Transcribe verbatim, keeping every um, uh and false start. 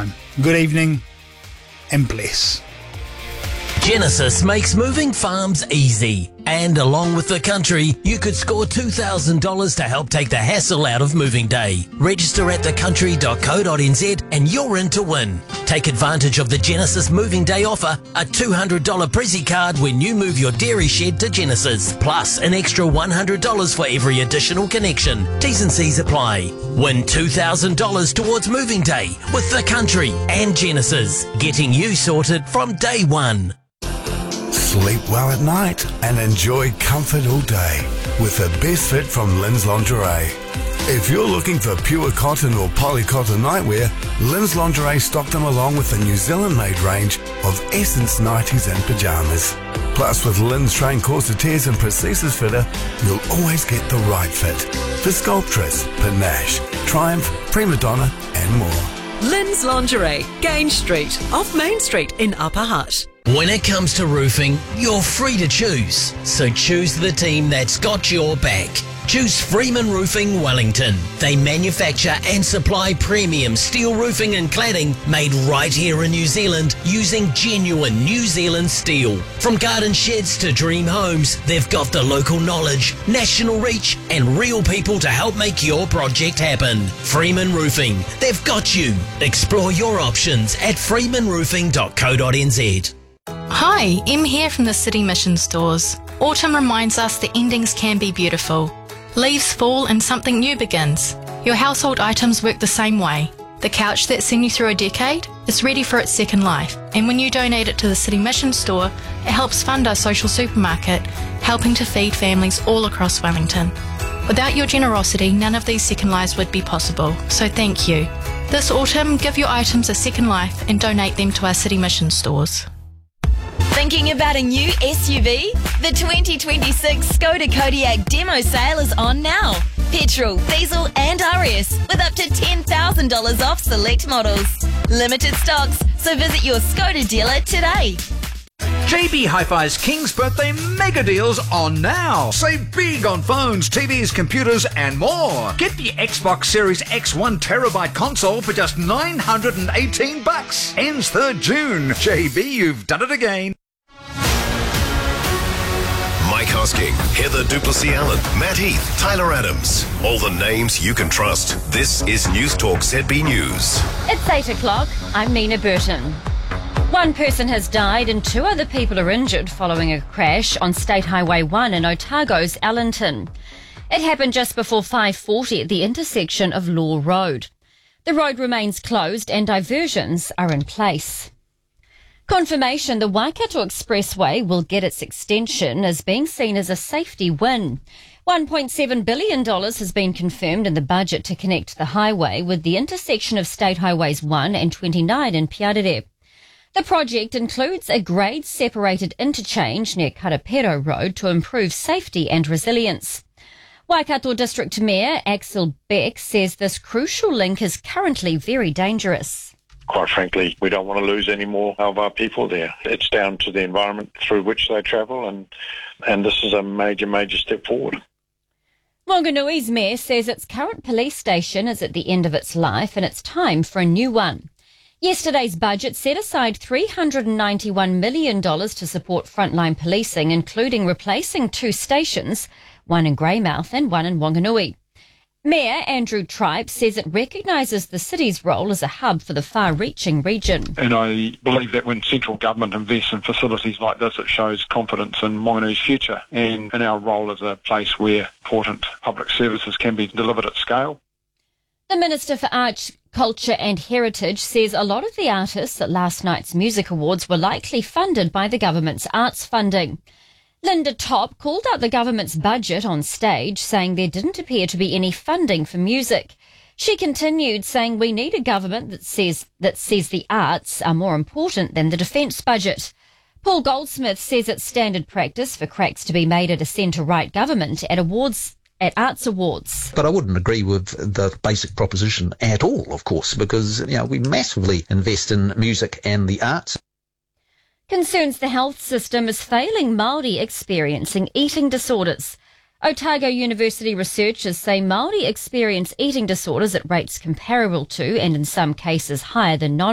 time. Good evening and bless. Genesis makes moving farms easy. And along with the country, you could score two thousand dollars to help take the hassle out of moving day. Register at the country dot co dot n z and you're in to win. Take advantage of the Genesis Moving Day offer, a two hundred dollars Prezi card when you move your dairy shed to Genesis, plus an extra one hundred dollars for every additional connection. T's and C's apply. Win two thousand dollars towards moving day with the country and Genesis, getting you sorted from day one. Sleep well at night and enjoy comfort all day with the best fit from Lynn's Lingerie. If you're looking for pure cotton or polycotton nightwear, Lynn's Lingerie stocked them along with a New Zealand-made range of Essence nighties and pyjamas. Plus, with Lynn's trained corsetiers and prosthesis fitter, you'll always get the right fit for Sculptress, Panache, Triumph, Prima Donna and more. Lynn's Lingerie, Gage Street, off Main Street in Upper Hutt. When it comes to roofing, you're free to choose. So choose the team that's got your back. Choose Freeman Roofing Wellington. They manufacture and supply premium steel roofing and cladding made right here in New Zealand using genuine New Zealand steel. From garden sheds to dream homes, they've got the local knowledge, national reach and real people to help make your project happen. Freeman Roofing, they've got you. Explore your options at freeman roofing dot co dot n z. Hi, Em here from the City Mission Stores. Autumn reminds us that endings can be beautiful. Leaves fall and something new begins. Your household items work the same way. The couch that's seen you through a decade is ready for its second life, and when you donate it to the City Mission Store, it helps fund our social supermarket, helping to feed families all across Wellington. Without your generosity, none of these second lives would be possible, so thank you. This autumn, give your items a second life and donate them to our City Mission Stores. Thinking about a new S U V? The twenty twenty-six Skoda Kodiaq demo sale is on now. Petrol, diesel and R S with up to ten thousand dollars off select models. Limited stocks, so visit your Skoda dealer today. J B Hi-Fi's King's Birthday Mega Deals on now. Save big on phones, T Vs, computers and more. Get the Xbox Series X one terabyte console for just nine hundred eighteen bucks. Ends third June. J B, you've done it again. Mike Hosking, Heather Duplessis-Allen, Matt Heath, Tyler Adams. All the names you can trust. This is News Talk Z B News. It's eight o'clock. I'm Nina Burton. One person has died and two other people are injured following a crash on State Highway one in Otago's Allenton. It happened just before five forty at the intersection of Law Road. The road remains closed and diversions are in place. Confirmation the Waikato Expressway will get its extension is being seen as a safety win. one point seven billion dollars has been confirmed in the budget to connect the highway with the intersection of State Highways one and twenty-nine in Piarere. The project includes a grade-separated interchange near Karapero Road to improve safety and resilience. Waikato District Mayor Axel Beck says this crucial link is currently very dangerous. Quite frankly, we don't want to lose any more of our people there. It's down to the environment through which they travel, and, and this is a major, major step forward. Wanganui's mayor says its current police station is at the end of its life and it's time for a new one. Yesterday's budget set aside three hundred ninety-one million dollars to support frontline policing, including replacing two stations, one in Greymouth and one in Wanganui. Mayor Andrew Tripe says it recognises the city's role as a hub for the far-reaching region. And I believe that when central government invests in facilities like this, it shows confidence in Wanganui's future and in our role as a place where important public services can be delivered at scale. The Minister for Arts, Culture and Heritage says a lot of the artists at last night's music awards were likely funded by the government's arts funding. Linda Top called out the government's budget on stage, saying there didn't appear to be any funding for music. She continued, saying we need a government that says that says the arts are more important than the defence budget. Paul Goldsmith says it's standard practice for cracks to be made at a centre-right government at awards at arts awards. But I wouldn't agree with the basic proposition at all, of course, because you know we massively invest in music and the arts. Concerns the health system is failing Māori experiencing eating disorders. Otago University researchers say Māori experience eating disorders at rates comparable to, and in some cases higher than, non